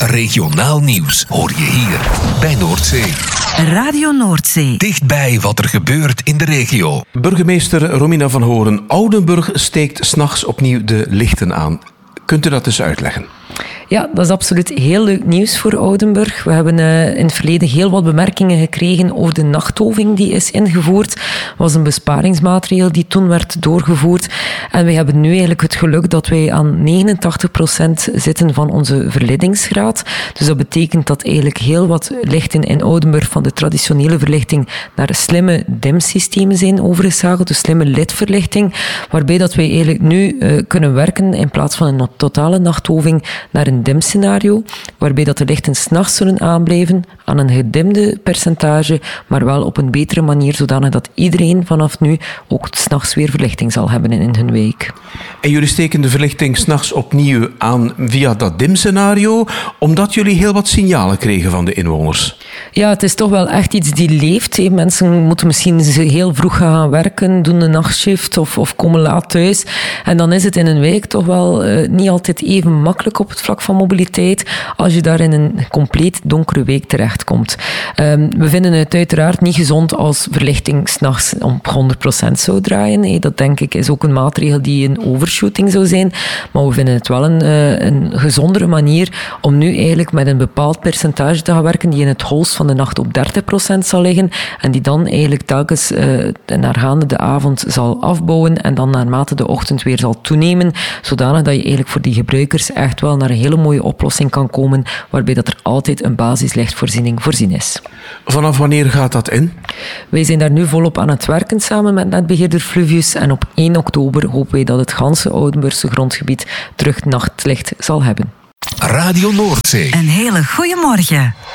Regionaal nieuws hoor je hier bij Noordzee. Radio Noordzee. Dichtbij wat er gebeurt in de regio. Burgemeester Romina van Horen, Oudenburg steekt 's nachts opnieuw de lichten aan. Kunt u dat eens uitleggen? Ja, dat is absoluut heel leuk nieuws voor Oudenburg. We hebben in het verleden heel wat bemerkingen gekregen over de nachtoving die is ingevoerd. Dat was een besparingsmaatregel die toen werd doorgevoerd. En we hebben nu eigenlijk het geluk dat wij aan 89% zitten van onze verlichtingsgraad. Dus dat betekent dat eigenlijk heel wat lichten in Oudenburg van de traditionele verlichting naar slimme dimsystemen zijn overgeschakeld, dus slimme lidverlichting, waarbij dat wij eigenlijk nu kunnen werken in plaats van een totale nachtoving naar een dimscenario, waarbij dat de lichten 's nachts zullen aanblijven aan een gedimde percentage, maar wel op een betere manier, zodanig dat iedereen vanaf nu ook 's nachts weer verlichting zal hebben in hun wijk. En jullie steken de verlichting 's nachts opnieuw aan via dat dimscenario, omdat jullie heel wat signalen kregen van de inwoners. Ja, het is toch wel echt iets die leeft. Mensen moeten misschien heel vroeg gaan werken, doen een nachtshift of komen laat thuis. En dan is het in een wijk toch wel niet altijd even makkelijk op het vlak van mobiliteit als je daar in een compleet donkere wijk terechtkomt. We vinden het uiteraard niet gezond als verlichting 's nachts op 100% zou draaien. Dat denk ik is ook een maatregel die een overshooting zou zijn. Maar we vinden het wel een gezondere manier om nu eigenlijk met een bepaald percentage te gaan werken die in het holst van de nacht op 30% zal liggen en die dan eigenlijk telkens naargaande de avond zal afbouwen en dan naarmate de ochtend weer zal toenemen, zodanig dat je eigenlijk voor die gebruikers echt wel naar een hele mooie oplossing kan komen, waarbij dat er altijd een basislichtvoorziening voorzien is. Vanaf wanneer gaat dat in? Wij zijn daar nu volop aan het werken samen met netbeheerder Fluvius en op 1 oktober hopen wij dat het ganse Oudenburgse grondgebied terug nachtlicht zal hebben. Radio Noordzee. Een hele goede morgen.